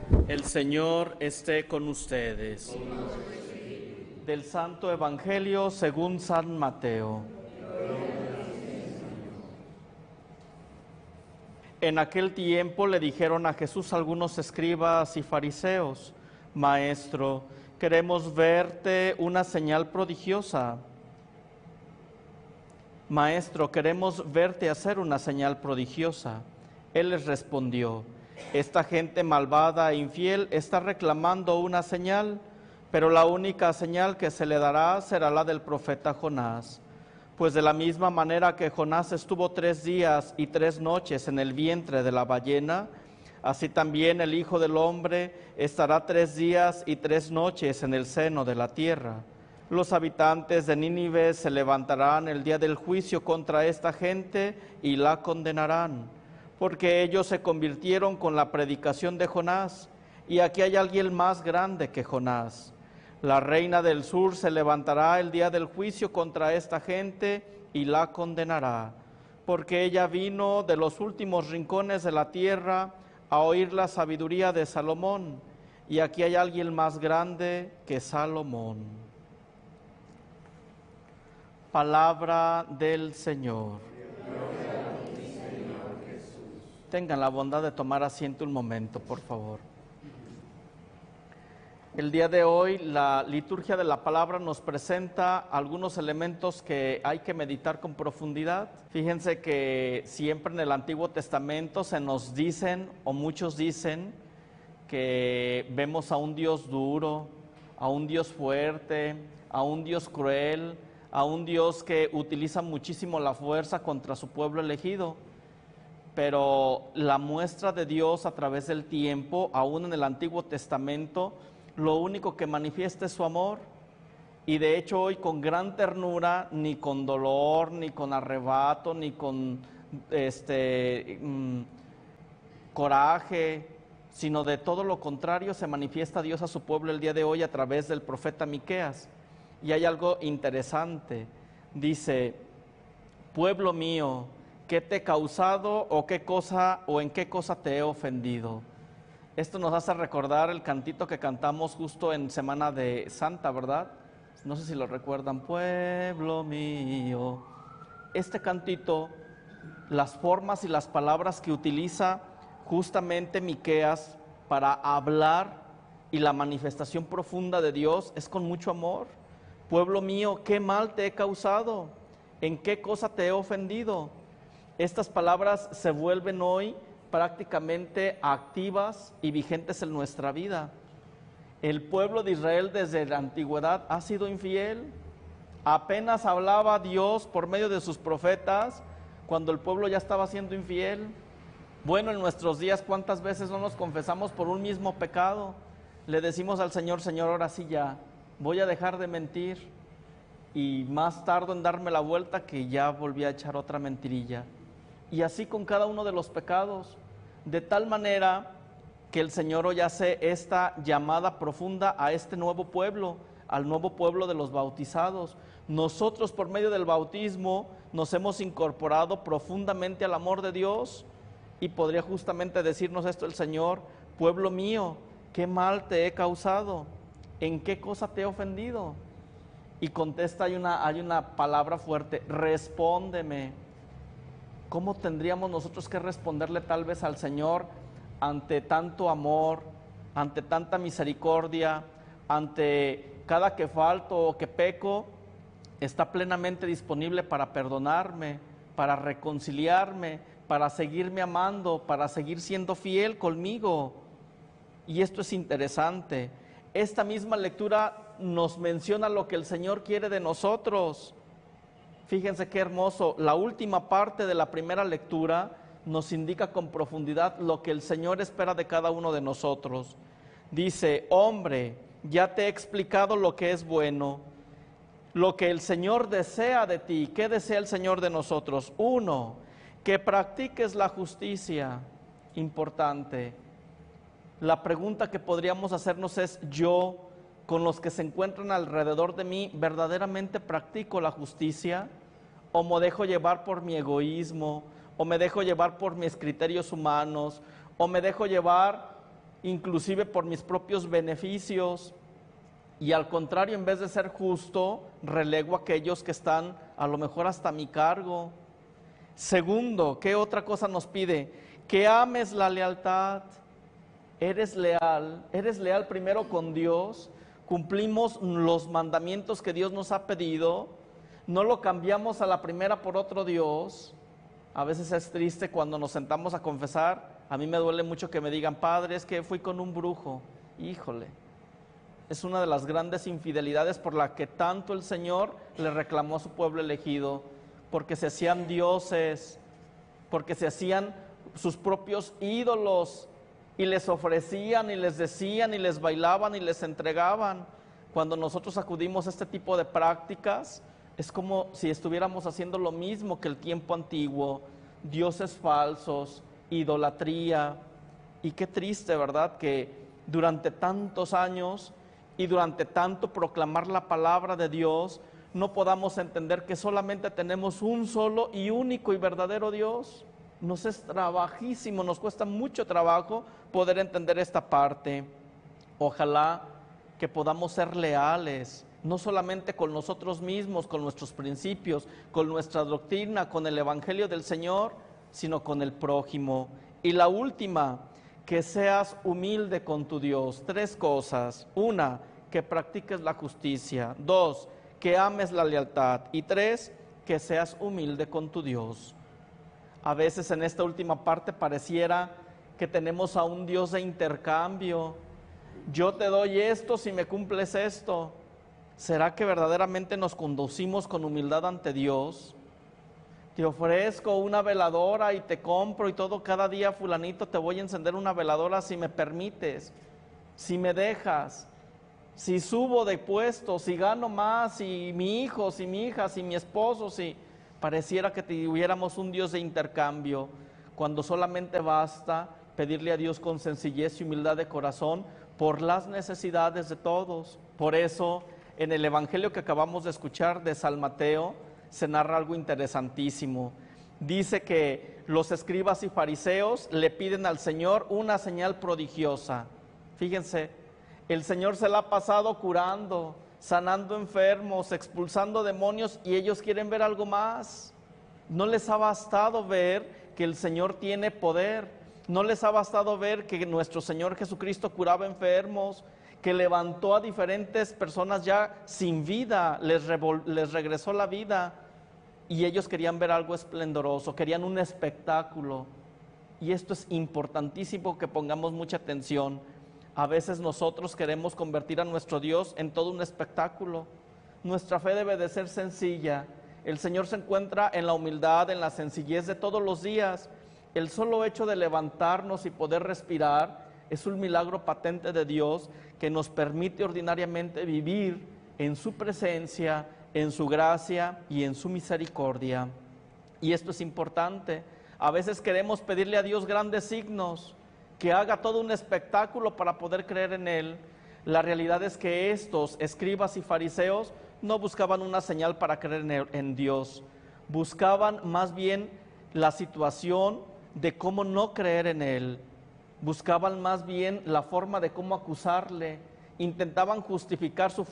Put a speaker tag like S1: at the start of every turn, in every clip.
S1: El Señor esté con ustedes. Del Santo Evangelio según San Mateo. En aquel tiempo le dijeron a Jesús algunos escribas y fariseos: Maestro, queremos verte una señal prodigiosa. Maestro, queremos verte hacer una señal prodigiosa. Él les respondió: esta gente malvada e infiel está reclamando una señal, pero la única señal que se le dará será la del profeta Jonás. Pues de la misma manera que Jonás estuvo 3 días y 3 noches en el vientre de la ballena, así también el Hijo del Hombre estará 3 días y 3 noches en el seno de la tierra. Los habitantes de Nínive se levantarán el día del juicio contra esta gente y la condenarán, porque ellos se convirtieron con la predicación de Jonás, y aquí hay alguien más grande que Jonás. La reina del sur se levantará el día del juicio contra esta gente y la condenará, porque ella vino de los últimos rincones de la tierra a oír la sabiduría de Salomón, y aquí hay alguien más grande que Salomón. Palabra del Señor. Tengan la bondad de tomar asiento un momento, por favor. El día de hoy la liturgia de la palabra nos presenta algunos elementos que hay que meditar con profundidad. Fíjense que siempre en el Antiguo Testamento se nos dicen, o muchos dicen, que vemos a un Dios duro, a un Dios fuerte, a un Dios cruel, a un Dios que utiliza muchísimo la fuerza contra su pueblo elegido. Pero la muestra de Dios a través del tiempo, aún en el Antiguo Testamento, lo único que manifiesta es su amor. Y de hecho hoy con gran ternura, ni con dolor, ni con arrebato, ni con coraje, sino de todo lo contrario se manifiesta Dios a su pueblo el día de hoy a través del profeta Miqueas. Y hay algo interesante, dice: pueblo mío, ¿qué te he causado o en qué cosa te he ofendido? Esto nos hace recordar el cantito que cantamos justo en Semana de Santa, ¿verdad? No sé si lo recuerdan. Pueblo mío. Este cantito, las formas y las palabras que utiliza justamente Miqueas para hablar y la manifestación profunda de Dios es con mucho amor. Pueblo mío, ¿qué mal te he causado? ¿En qué cosa te he ofendido? Estas palabras se vuelven hoy prácticamente activas y vigentes en nuestra vida. El pueblo de Israel desde la antigüedad ha sido infiel. Apenas hablaba Dios por medio de sus profetas cuando el pueblo ya estaba siendo infiel. Bueno, en nuestros días, ¿cuántas veces no nos confesamos por un mismo pecado? Le decimos al Señor: Señor, ahora sí ya, voy a dejar de mentir. Y más tardo en darme la vuelta que ya volví a echar otra mentirilla. Y así con cada uno de los pecados, de tal manera que el Señor hoy hace esta llamada profunda a este nuevo pueblo, al nuevo pueblo de los bautizados. Nosotros por medio del bautismo nos hemos incorporado profundamente al amor de Dios, y podría justamente decirnos esto el Señor: pueblo mío, ¿qué mal te he causado? ¿En qué cosa te he ofendido? Y contesta, hay una palabra fuerte: respóndeme. ¿Cómo tendríamos nosotros que responderle tal vez al Señor ante tanto amor, ante tanta misericordia, ante cada que falto o que peco? Está plenamente disponible para perdonarme, para reconciliarme, para seguirme amando, para seguir siendo fiel conmigo. Y esto es interesante. Esta misma lectura nos menciona lo que el Señor quiere de nosotros. Fíjense qué hermoso, la última parte de la primera lectura nos indica con profundidad lo que el Señor espera de cada uno de nosotros. Dice: hombre, ya te he explicado lo que es bueno, lo que el Señor desea de ti. ¿Qué desea el Señor de nosotros? 1, que practiques la justicia. Importante. La pregunta que podríamos hacernos es: yo, con los que se encuentran alrededor de mí, ¿verdaderamente practico la justicia? ¿O me dejo llevar por mi egoísmo? ¿O me dejo llevar por mis criterios humanos? ¿O me dejo llevar inclusive por mis propios beneficios, y al contrario, en vez de ser justo, relego a aquellos que están a lo mejor hasta mi cargo. Segundo, ¿qué otra cosa nos pide? Que ames la lealtad. Eres leal primero con Dios, cumplimos los mandamientos que Dios nos ha pedido, no lo cambiamos a la primera por otro Dios. A veces es triste cuando nos sentamos a confesar. A mí me duele mucho que me digan, padre, es que fui con un brujo. Híjole, es una de las grandes infidelidades por la que tanto el Señor le reclamó a su pueblo elegido, porque se hacían dioses, porque se hacían sus propios ídolos y les ofrecían y les decían y les bailaban y les entregaban. Cuando nosotros acudimos a este tipo de prácticas, es como si estuviéramos haciendo lo mismo que el tiempo antiguo, dioses falsos, idolatría. Y qué triste, ¿verdad?, que durante tantos años y durante tanto proclamar la palabra de Dios, no podamos entender que solamente tenemos un solo y único y verdadero Dios. Nos es trabajísimo, nos cuesta mucho trabajo poder entender esta parte. Ojalá que podamos ser leales, no solamente con nosotros mismos, con nuestros principios, con nuestra doctrina, con el Evangelio del Señor, sino con el prójimo. Y la última, que seas humilde con tu Dios. 3 cosas. 1, que practiques la justicia. 2, que ames la lealtad. Y 3, que seas humilde con tu Dios. A veces en esta última parte pareciera que tenemos a un Dios de intercambio. Yo te doy esto si me cumples esto. ¿Será que verdaderamente nos conducimos con humildad ante Dios? Te ofrezco una veladora y te compro y todo, cada día, fulanito, te voy a encender una veladora si me permites, si me dejas, si subo de puesto, si gano más, si mi hijo, si mi hija, si mi esposo, si... Pareciera que tuviéramos un Dios de intercambio, cuando solamente basta pedirle a Dios con sencillez y humildad de corazón por las necesidades de todos. Por eso, en el Evangelio que acabamos de escuchar de San Mateo, se narra algo interesantísimo. Dice que los escribas y fariseos le piden al Señor una señal prodigiosa. Fíjense, el Señor se la ha pasado curando, sanando enfermos, expulsando demonios, y ellos quieren ver algo más. No les ha bastado ver que el Señor tiene poder, no les ha bastado ver que nuestro Señor Jesucristo curaba enfermos, que levantó a diferentes personas ya sin vida, les regresó la vida, y ellos querían ver algo esplendoroso, querían un espectáculo. Y esto es importantísimo que pongamos mucha atención. A veces nosotros queremos convertir a nuestro Dios en todo un espectáculo. Nuestra fe debe de ser sencilla. El Señor se encuentra en la humildad, en la sencillez de todos los días. El solo hecho de levantarnos y poder respirar es un milagro patente de Dios que nos permite ordinariamente vivir en su presencia, en su gracia y en su misericordia. Y esto es importante. A veces queremos pedirle a Dios grandes signos, que haga todo un espectáculo para poder creer en Él. La realidad es que estos escribas y fariseos no buscaban una señal para creer en Dios, buscaban más bien la situación de cómo no creer en Él, buscaban más bien la forma de cómo acusarle, intentaban justificar su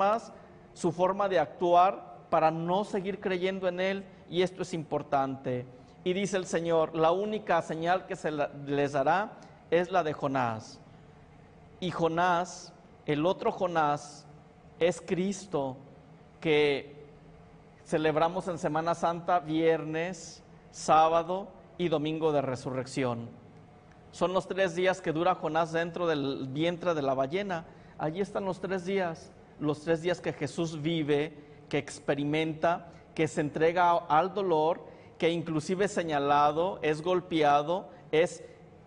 S1: forma de actuar para no seguir creyendo en Él, y esto es importante. Y dice el Señor, la única señal que les dará es la de Jonás. Y Jonás, el otro Jonás, es Cristo, que celebramos en Semana Santa viernes, sábado y domingo de resurrección. Son los 3 días que dura Jonás dentro del vientre de la ballena. Allí están los 3 días que Jesús vive, que experimenta, que se entrega al dolor, que inclusive es señalado, es golpeado, es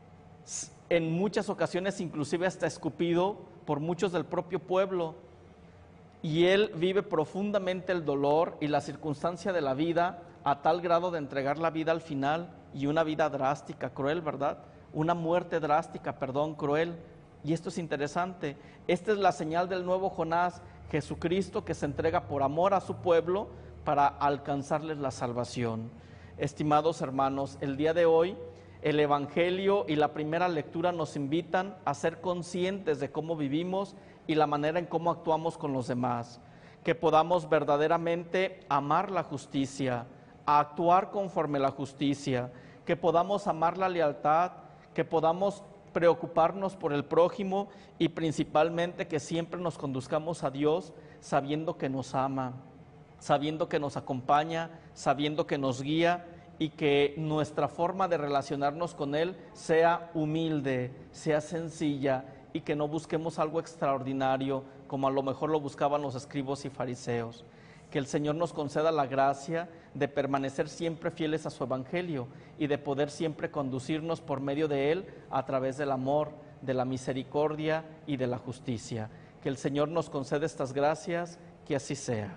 S1: en muchas ocasiones inclusive hasta escupido por muchos del propio pueblo, y él vive profundamente el dolor y la circunstancia de la vida a tal grado de entregar la vida al final, y una vida drástica, cruel, ¿verdad? Una muerte drástica, cruel. Y esto es interesante. Esta es la señal del nuevo Jonás, Jesucristo, que se entrega por amor a su pueblo para alcanzarles la salvación. Estimados hermanos, el día de hoy El Evangelio y la primera lectura nos invitan a ser conscientes de cómo vivimos y la manera en cómo actuamos con los demás, que podamos verdaderamente amar la justicia, a actuar conforme la justicia, que podamos amar la lealtad, que podamos preocuparnos por el prójimo y principalmente que siempre nos conduzcamos a Dios sabiendo que nos ama, sabiendo que nos acompaña, sabiendo que nos guía y que nuestra forma de relacionarnos con Él sea humilde, sea sencilla y que no busquemos algo extraordinario como a lo mejor lo buscaban los escribas y fariseos. Que el Señor nos conceda la gracia de permanecer siempre fieles a su Evangelio y de poder siempre conducirnos por medio de Él a través del amor, de la misericordia y de la justicia. Que el Señor nos conceda estas gracias, que así sea.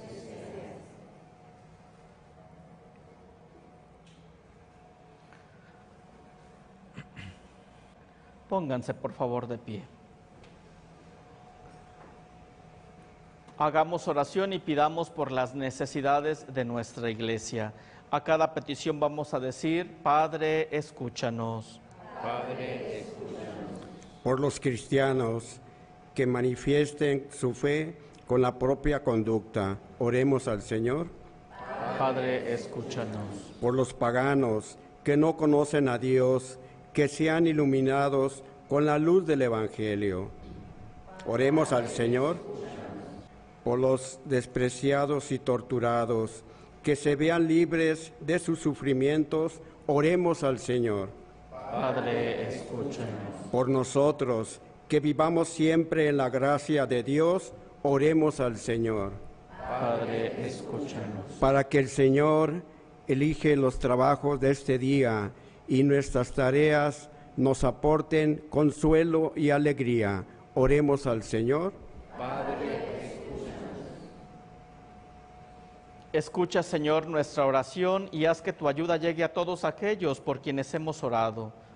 S1: Pónganse por favor de pie. Hagamos oración y pidamos por las necesidades de nuestra iglesia. A cada petición vamos a decir: Padre, escúchanos.
S2: Padre, escúchanos. Por los cristianos que manifiesten su fe con la propia conducta, oremos al Señor.
S1: Padre, escúchanos.
S2: Por los paganos que no conocen a Dios, que sean iluminados con la luz del Evangelio, oremos al Señor. Por los despreciados y torturados, que se vean libres de sus sufrimientos, oremos al Señor.
S1: Padre, escúchanos.
S2: Por nosotros, que vivamos siempre en la gracia de Dios, oremos al Señor.
S1: Padre, escúchanos.
S2: Para que el Señor elige los trabajos de este día y nuestras tareas nos aporten consuelo y alegría, oremos al Señor.
S1: Padre, escucha, Señor, nuestra oración y haz que tu ayuda llegue a todos aquellos por quienes hemos orado.